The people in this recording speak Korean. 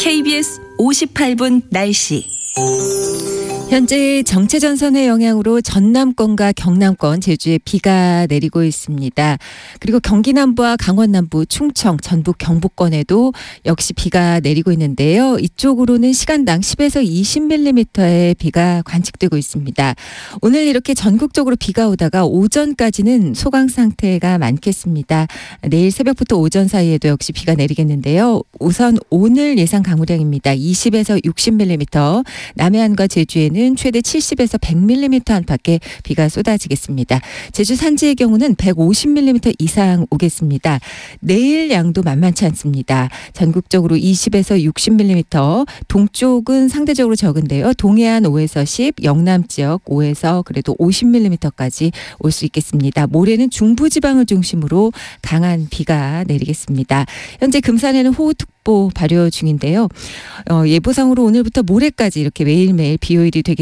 KBS 58분 날씨. 현재 정체전선의 영향으로 전남권과 경남권, 제주에 비가 내리고 있습니다. 그리고 경기 남부와 강원 남부, 충청, 전북, 경북권에도 역시 비가 내리고 있는데요. 이쪽으로는 시간당 10에서 20mm의 비가 관측되고 있습니다. 오늘 이렇게 전국적으로 비가 오다가 오전까지는 소강 상태가 많겠습니다. 내일 새벽부터 오전 사이에도 역시 비가 내리겠는데요. 우선 오늘 예상 강우량입니다. 20에서 60mm, 남해안과 제주에는 최대 70에서 100mm 안팎의 비가 쏟아지겠습니다. 제주 산지의 경우는 150mm 이상 오겠습니다. 내일 양도 만만치 않습니다. 전국적으로 20에서 60mm, 동쪽은 상대적으로 적은데요. 동해안 5에서 10, 영남 지역 5에서 그래도 50mm까지 올 수 있겠습니다. 모레는 중부지방을 중심으로 강한 비가 내리겠습니다. 현재 금산에는 호우특보 발효 중인데요. 예보상으로 오늘부터 모레까지 이렇게 매일매일 비효율이 되겠습니다.